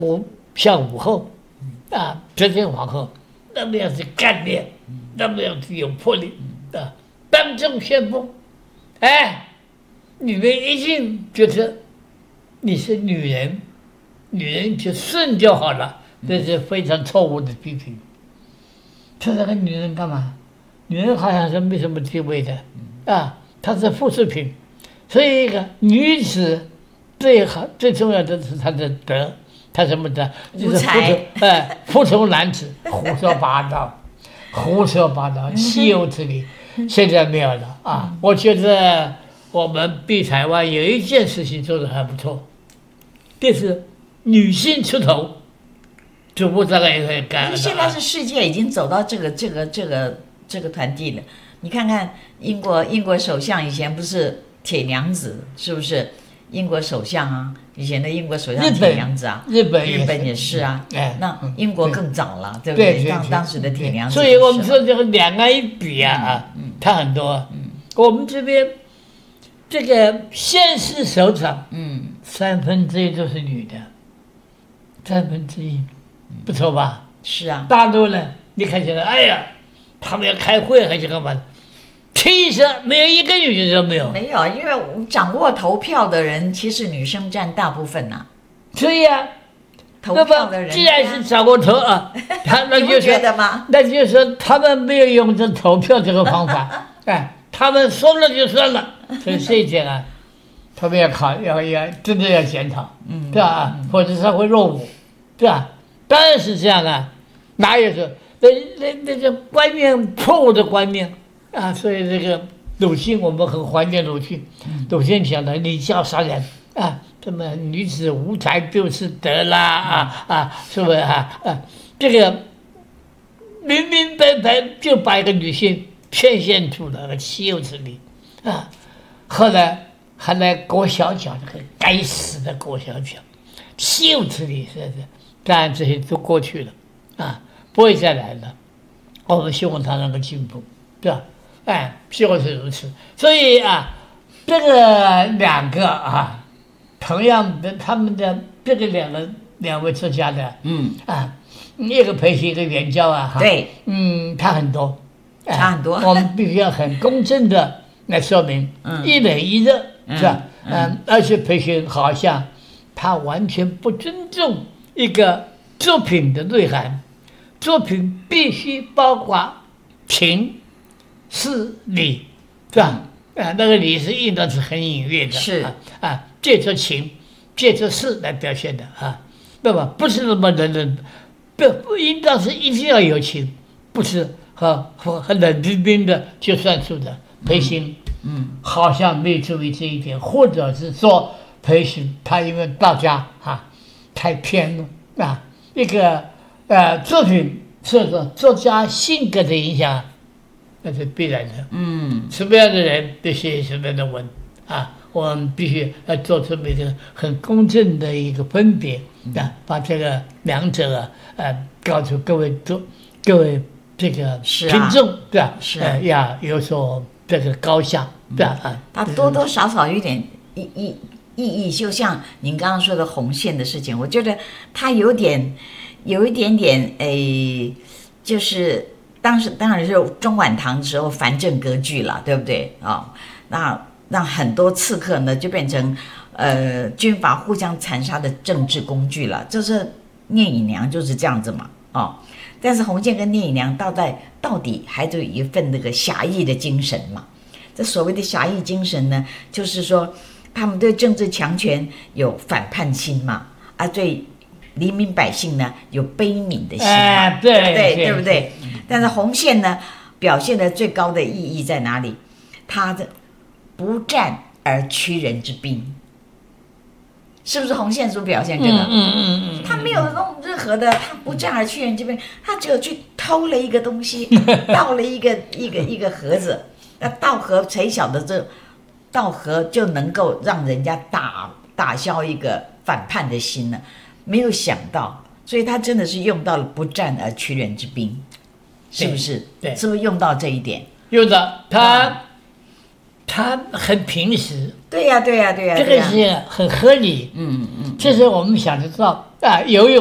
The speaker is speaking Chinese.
像武后真正皇后，那么样子干练，那么样子有魄力当众宣布，你们一定觉得你是女人，女人就顺就好了，这是非常错误的批评。这个女人干嘛？女人好像是没什么地位的她是附属品。所以一个女子最重要的是她的德，她什么德？就是服从男子，胡说八道，稀有之理，现在没有了我觉得我们对台湾有一件事情做得还不错，就是女性出头，逐步大概也会干。 现在是世界已经走到这个团体了。你看看英国首相以前不是铁娘子，是不是？英国首相以前的英国首相铁娘子日本也是那英国更早了，对不对？ 当时的铁娘子。 所以我们说这个两岸一比它很多。我们这边这个县市首长，1/3都是女的，1/3，不错吧？ 是啊。 大陆呢，你看起来，他们要开会还是干嘛的？其实没有一个女的都没有。 没有，因为掌握投票的人其实女生占大部分所以投票的人既然是掌握那就觉得吗？ 那就是说他们没有用这投票这个方法，他们说了就算了。所以这一点他们要真的要检讨，对吧？否则他会落伍，对吧？当然是这样哪有说那个观念错误的观念所以这个鲁迅，我们很怀念鲁迅。鲁迅讲的礼教杀人这么女子无才就是德啦是不是这个明明白白就把一个女性骗现出了稀有之理后来还来裹小脚，这个该死的裹小脚，稀有之理是。当然这些都过去了不会再来了。我们希望他能够进步，对吧？希望是如此。所以这个两个同样的，他们的这个两位作家的一个培训一个援交对， 差很多， 差很多。 我们必须要很公正的来说明，一冷一热，是吧？而且培训好像他完全不尊重一个作品的内涵，作品必须包括情、事、理，是吧？那个理是应当是很隐约的， 是借着情、借着事来表现的那么不是那么冷，不应当是一定要有情，不是和冷冰冰的就算数的。培训好像没注意这一点，或者是说培训他因为大家太偏了一个作品受到作家性格的影响，那是必然的。什么样的人必须什么样的文我们必须要做出一个很公正的一个分别把这个两者告诉各位这个听众，对吧？要有所这个高下，对吧？ 它多多少少有点意义，就像您刚刚说的红线的事情，我觉得它有一点点就是当然是中晚唐时候藩镇割据了，对不对那让很多刺客呢就变成军阀互相残杀的政治工具了。这是聂隐娘就是这样子嘛但是红线跟聂隐娘到底还有一份那个侠义的精神嘛。这所谓的侠义精神呢，就是说他们对政治强权有反叛心嘛对黎民百姓呢有悲悯的心嘛，对不对？但是红线呢表现的最高的意义在哪里？他的不战而屈人之兵，是不是红线所表现这个？他没有弄任何的，他不战而屈人之兵，他只有去偷了一个东西，盗了一个盒子。那盗盒谁晓得这盗盒就能够让人家打消一个反叛的心呢？没有想到，所以他真的是用到了不战而屈人之兵，是不是？ 对， 是不是用到这一点？ 用的他它很平实， 对呀，对呀，对呀， 这个是很合理。这是我们想知道啊，游泳。